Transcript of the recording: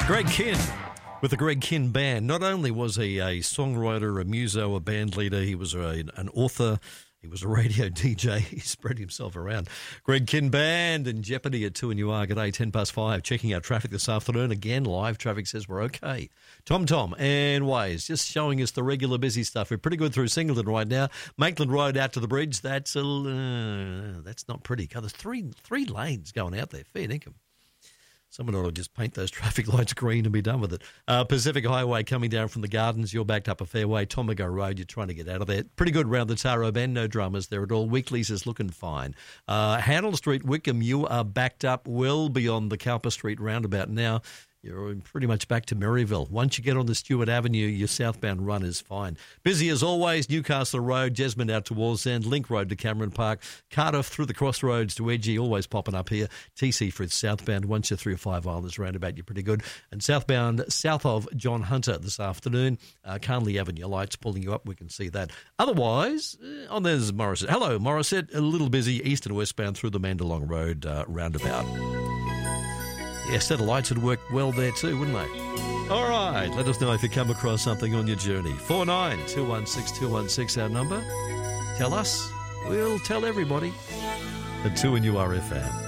Greg Kihn with the Greg Kihn Band. Not only was he a songwriter, a muso, a band leader, he was an author, he was a radio DJ. He spread himself around. Greg Kihn Band and Jeopardy at 2 and you are. G'day, 5:10. Checking out traffic this afternoon. Again, live traffic says we're okay. Tom and Waze just showing us the regular busy stuff. We're pretty good through Singleton right now. Maitland Road out to the bridge. That's not pretty. There's three lanes going out there. Fair dinkum. Someone ought to just paint those traffic lights green and be done with it. Pacific Highway coming down from the Gardens. You're backed up a fair way. Tomago Road, you're trying to get out of there. Pretty good round the Taro Bend. No dramas there at all. Weeklies is looking fine. Handel Street, Wickham, you are backed up well beyond the Cowper Street roundabout now. You're pretty much back to Maryville. Once you get on the Stewart Avenue, your southbound run is fine. Busy as always, Newcastle Road, Jesmond out to Wallsend, Link Road to Cameron Park, Cardiff through the crossroads to Edgy, always popping up here. TC for its southbound. Once you're through Five Islands roundabout, you're pretty good. And southbound, south of John Hunter this afternoon, Carnley Avenue lights pulling you up. We can see that. Otherwise, there's Morisset. Hello, Morisset. A little busy east and westbound through the Mandalong Road roundabout. Yeah, set of lights would work well there too, wouldn't they? All right, let us know if you come across something on your journey. 49216216, our number. Tell us, we'll tell everybody. The 2 and you are FM.